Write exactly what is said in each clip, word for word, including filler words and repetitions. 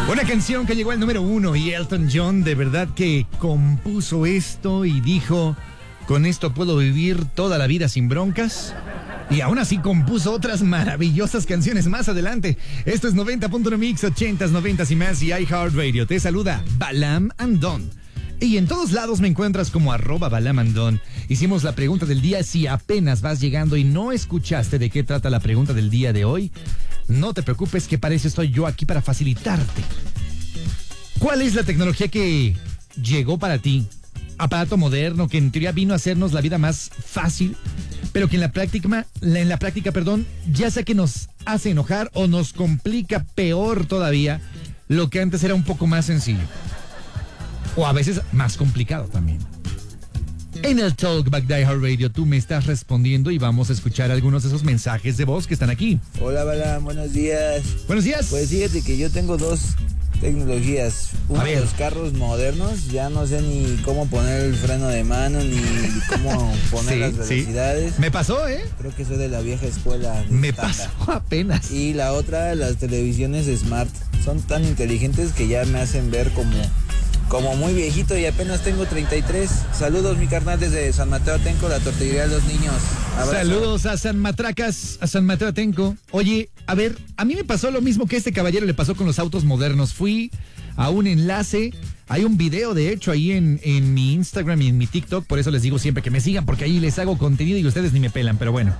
Una canción que llegó al número uno y Elton John de verdad que compuso esto y dijo, con esto puedo vivir toda la vida sin broncas. Y aún así compuso otras maravillosas canciones más adelante. Esto es noventa punto uno Mix, ochentas, noventas y más y iHeartRadio. Te saluda Balam Andón. Y en todos lados me encuentras como arroba Balam Andón. Hicimos la pregunta del día. Si apenas vas llegando y no escuchaste de qué trata la pregunta del día de hoy, no te preocupes, que para eso estoy yo aquí, para facilitarte. ¿Cuál es la tecnología que llegó para ti? Aparato moderno que en teoría vino a hacernos la vida más fácil, pero que en la práctica, en la práctica, perdón, ya sea que nos hace enojar o nos complica peor todavía lo que antes era un poco más sencillo. O a veces más complicado también. En el Talkback de iHeartRadio tú me estás respondiendo y vamos a escuchar algunos de esos mensajes de voz que están aquí. Hola, Balam, buenos días. Buenos días. Pues fíjate que yo tengo dos tecnologías. Uno de los carros modernos, ya no sé ni cómo poner el freno de mano, ni cómo poner sí, las velocidades. Sí. Me pasó, ¿eh? Creo que soy de la vieja escuela. Me estándar. pasó apenas. Y la otra, las televisiones Smart. Son tan inteligentes que ya me hacen ver como... Como muy viejito y apenas tengo treinta y tres. Saludos, mi carnal, desde San Mateo Atenco, la tortillería de los niños. Abrazo. Saludos a San Matracas, a San Mateo Atenco. Oye, a ver, a mí me pasó lo mismo que a este caballero le pasó con los autos modernos. Fui a un enlace, hay un video, de hecho, ahí en, en mi Instagram y en mi TikTok. Por eso les digo siempre que me sigan, porque ahí les hago contenido y ustedes ni me pelan, pero bueno.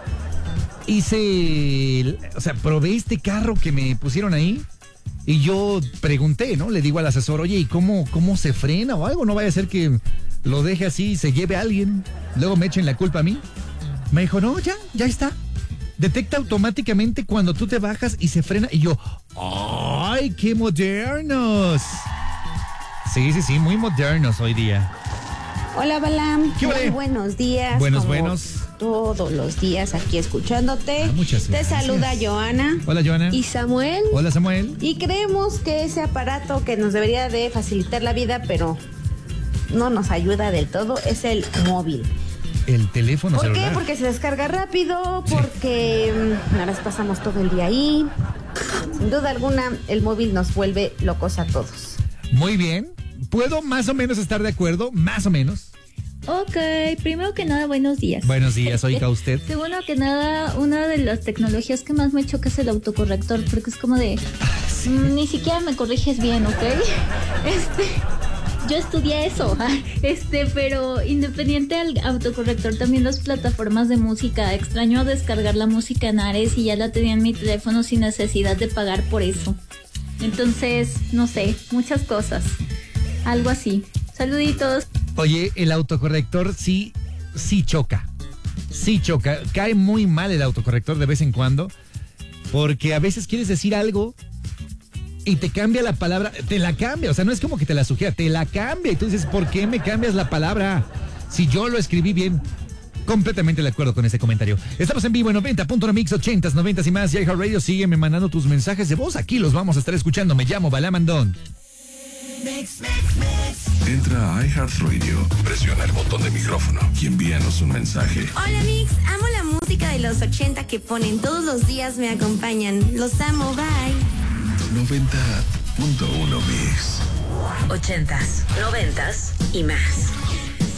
Hice, o sea, probé este carro que me pusieron ahí. Y yo pregunté, ¿no? Le digo al asesor, oye, ¿y cómo, cómo se frena o algo? No vaya a ser que lo deje así y se lleve a alguien. Luego me echen la culpa a mí. Me dijo, no, ya, ya está. Detecta automáticamente cuando tú te bajas y se frena. Y yo, ¡ay, qué modernos! Sí, sí, sí, muy modernos hoy día. Hola, Balam. ¿Qué muy buenos días. Buenos, buenos. Todos los días aquí escuchándote. Ah, muchas Te gracias. saluda Joana. Hola, Joana. Y Samuel. Hola, Samuel. Y creemos que ese aparato que nos debería de facilitar la vida, pero no nos ayuda del todo, es el móvil. El teléfono ¿Por celular. qué? Porque se descarga rápido, porque sí. Ahora pasamos todo el día ahí. Sin duda alguna, el móvil nos vuelve locos a todos. Muy bien. ¿Puedo más o menos estar de acuerdo? Más o menos. Ok, primero que nada, buenos días. Buenos días, oiga usted. Segundo que nada, una de las tecnologías que más me choca es el autocorrector, porque es como de, ah, sí. Ni siquiera me corriges bien, ¿ok? Este, yo estudié eso, este, pero independiente al autocorrector, también las plataformas de música. Extraño descargar la música en Ares y ya la tenía en mi teléfono sin necesidad de pagar por eso. Entonces, no sé, muchas cosas. Algo así. Saluditos. Oye, el autocorrector sí, sí choca. Sí choca. Cae muy mal el autocorrector de vez en cuando. Porque a veces quieres decir algo y te cambia la palabra. Te la cambia. O sea, no es como que te la sugiera. Te la cambia. Y tú dices, ¿por qué me cambias la palabra? Si yo lo escribí bien. Completamente de acuerdo con ese comentario. Estamos en vivo en noventa punto uno Mix, ochentas, noventas y más. Y iHeartRadio, sígueme mandando tus mensajes de voz. Aquí los vamos a estar escuchando. Me llamo Balam Andón. Mix, mix, mix. Entra a iHeartRadio, presiona el botón de micrófono y envíanos un mensaje. Hola, Mix, amo la música de los ochenta que ponen todos los días, me acompañan. Los amo, bye. noventa punto uno Mix. Ochentas, noventas y más.